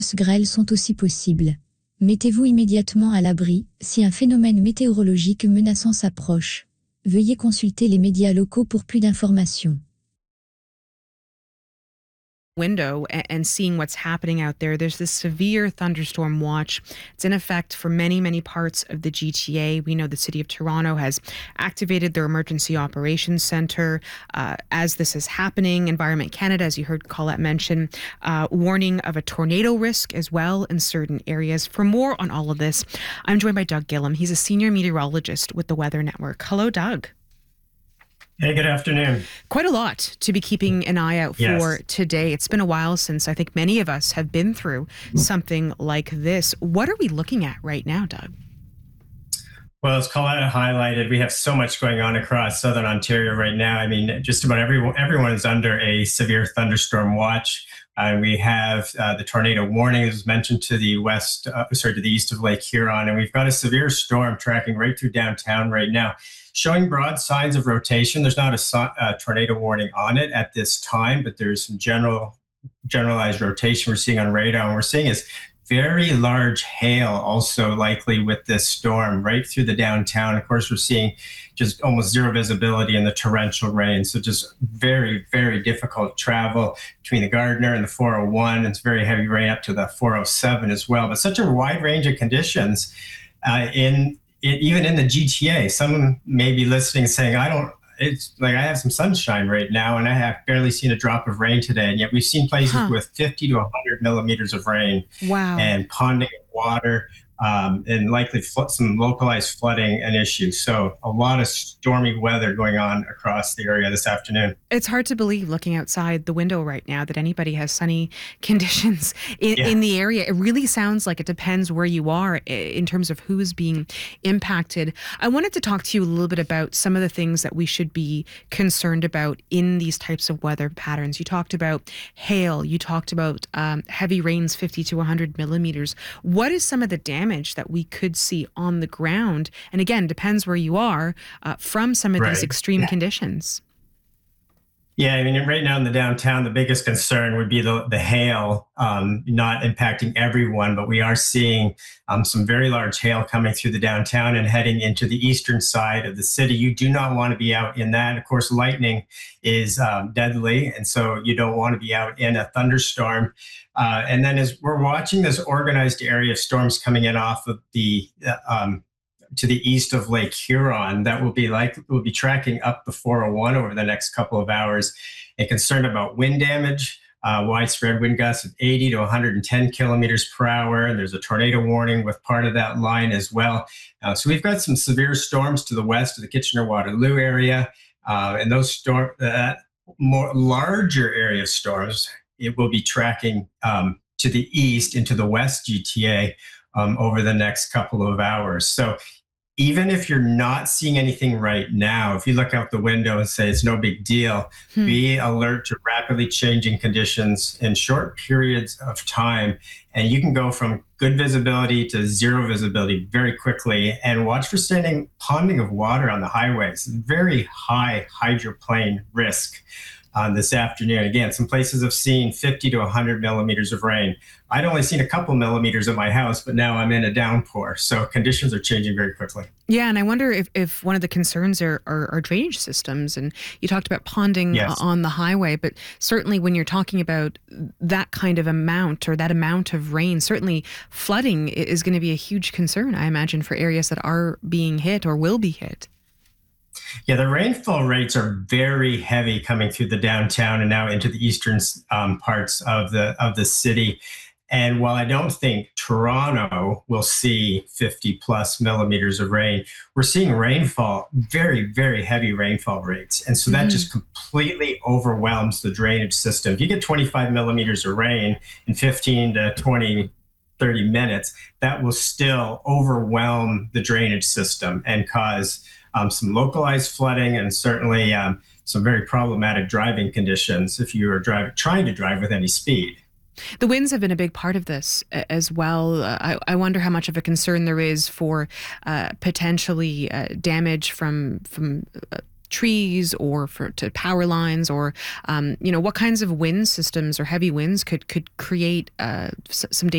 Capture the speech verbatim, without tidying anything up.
grêles sont aussi possibles. Mettez-vous immédiatement à l'abri si un phénomène météorologique menaçant s'approche. Veuillez consulter les médias locaux pour plus d'informations. Window and seeing what's happening out there. There's this severe thunderstorm watch. It's in effect for many, many parts of the G T A. We know the City of Toronto has activated their Emergency Operations Centre uh, as this is happening. Environment Canada, as you heard Colette mention, uh, warning of a tornado risk as well in certain areas. For more on all of this, I'm joined by Doug Gillum. He's a senior meteorologist with the Weather Network. Hello, Doug. Hey, good afternoon. Quite a lot to be keeping an eye out Yes. for today. It's been a while since I think many of us have been through something like this. What are we looking at right now, Doug? Well, as Colette highlighted, we have so much going on across southern Ontario right now. I mean, just about everyone, everyone is under a severe thunderstorm watch. Uh, we have uh, the tornado warning, as mentioned, to the west, uh, sorry, to the east of Lake Huron, and we've got a severe storm tracking right through downtown right now, showing broad signs of rotation. There's not a, so- a tornado warning on it at this time, but there's some general generalized rotation we're seeing on radar, and we're seeing is very large hail also likely with this storm right through the downtown. Of course, we're seeing just almost zero visibility in the torrential rain. So just very, very difficult travel between the Gardiner and the four oh one. It's very heavy rain up to the four oh seven as well. But such a wide range of conditions uh, in it, even in the G T A. Some may be listening saying, I don't, it's like I have some sunshine right now and I have barely seen a drop of rain today. And yet we've seen places huh. with fifty to one hundred millimeters of rain. Wow. And ponding of water um, and likely fl- some localized flooding and issues. So a lot of stormy weather going on across the area this afternoon. It's hard to believe looking outside the window right now that anybody has sunny conditions in, yeah. in the area. It really sounds like it depends where you are in terms of who's being impacted. I wanted to talk to you a little bit about some of the things that we should be concerned about in these types of weather patterns. You talked about hail. You talked about um, heavy rains, fifty to one hundred millimeters. What is some of the damage that we could see on the ground? And again, depends where you are uh, from some of right. these extreme yeah. conditions. Yeah, I mean, right now in the downtown, the biggest concern would be the, the hail, um, not impacting everyone, but we are seeing um, some very large hail coming through the downtown and heading into the eastern side of the city. You do not want to be out in that. Of course, lightning is um, deadly, and so you don't want to be out in a thunderstorm. Uh, and then as we're watching this organized area of storms coming in off of the uh, um, to the east of Lake Huron, that will be like will be tracking up the four oh one over the next couple of hours, and concerned about wind damage, uh, widespread wind gusts of eighty to one hundred ten kilometers per hour. And there's a tornado warning with part of that line as well. Uh, so we've got some severe storms to the west of the Kitchener-Waterloo area, uh, and those storm that uh, more larger area of storms, it will be tracking um, to the east into the west G T A um, over the next couple of hours. So even if you're not seeing anything right now, if you look out the window and say it's no big deal, hmm. be alert to rapidly changing conditions in short periods of time. And you can go from good visibility to zero visibility very quickly, and watch for standing ponding of water on the highways. Very high hydroplane risk. Um, this afternoon. Again, some places have seen fifty to one hundred millimeters of rain. I'd only seen a couple millimeters at my house, but now I'm in a downpour. So conditions are changing very quickly. Yeah, and I wonder if, if one of the concerns are, are, are drainage systems. And you talked about ponding yes. on the highway, but certainly when you're talking about that kind of amount or that amount of rain, certainly flooding is going to be a huge concern, I imagine, for areas that are being hit or will be hit. Yeah, the rainfall rates are very heavy coming through the downtown and now into the eastern um, parts of the of the city. And while I don't think Toronto will see fifty plus millimeters of rain, we're seeing rainfall, very, very heavy rainfall rates. And so that mm-hmm. just completely overwhelms the drainage system. If you get twenty-five millimeters of rain in fifteen to twenty, thirty minutes, that will still overwhelm the drainage system and cause Um, some localized flooding and certainly um, some very problematic driving conditions if you are driving, trying to drive with any speed. The winds have been a big part of this as well. Uh, I, I wonder how much of a concern there is for uh, potentially uh, damage from from uh, trees or for to power lines, or um, you know, what kinds of wind systems or heavy winds could could create uh, s- some